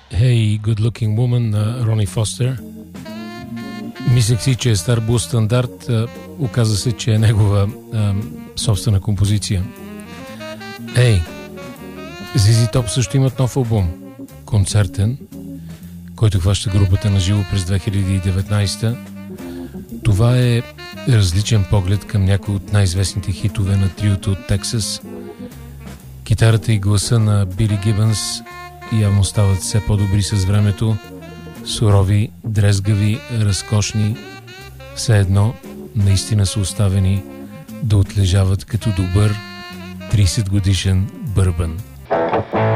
Hey, Good Looking Woman на Рони Фостер. Мислех си, че е стар бус стандарт. Оказа се, че е негова собствена композиция. Hey, ZZ Top също имат нов албум. Концертен, който хваща групата на живо през 2019. Това е различен поглед към някои от най-известните хитове на триото от Тексас. Китарата и гласа на Били Гибънс явно стават все по-добри с времето. Сурови, дрезгави, разкошни. Все едно наистина са оставени да отлежават като добър 30 годишен бърбан.